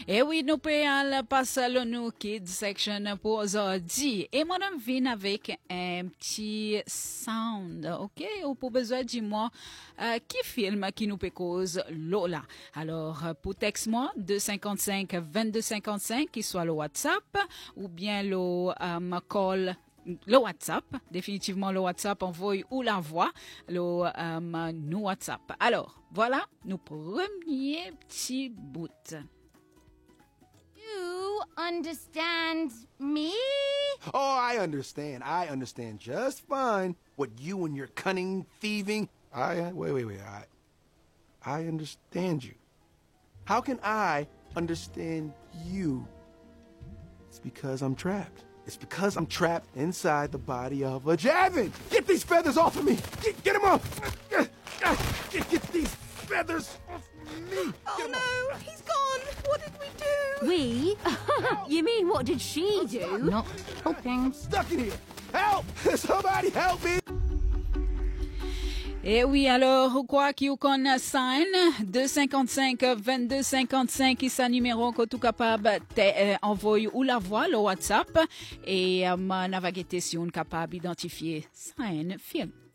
Et oui, nous payons passer le nous kids section pour aujourd'hui. Et moi, je viens avec un petit sound, ok? Ou pour besoin de moi, qui filme qui nous peut cause Lola. Alors, pour texte moi, 255 2255, qui soit le WhatsApp, ou bien le call. Le WhatsApp, définitivement le WhatsApp envoie ou la voix, nous WhatsApp. Alors, voilà nos premiers petits bouts. You understand me? Oh, I understand. I understand just fine what you and your cunning thieving. Wait. I understand you. How can I understand you? It's because I'm trapped. It's because I'm trapped inside the body of a Javin. Get these feathers off of me. Get them off. Get these feathers off me. Oh no, he's gone. What did we do? We? You mean what did she do? Non. Helping. Stuck in here. Help! Somebody help me! Et oui, alors, quoi qu'il y ait sign 255 2255 qui est numéro que tout capable envoyer ou la voix le WhatsApp et naviguer si on capable d'identifier sign film.